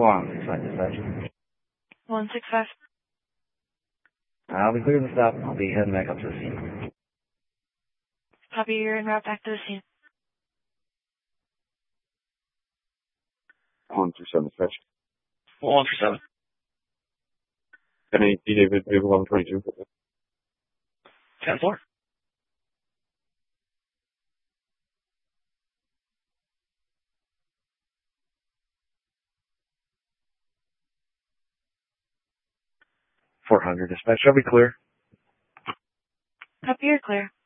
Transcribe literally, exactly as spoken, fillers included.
one six five dispatch. one six five. I'll be clearing the stop. I'll be heading back up to the scene. Copy, you're en route back to the scene. one three seven dispatch. one three seven. ten eight D David, David eleven twenty-two. ten four. four hundred dispatch. I'll be clear. Copy, you're clear.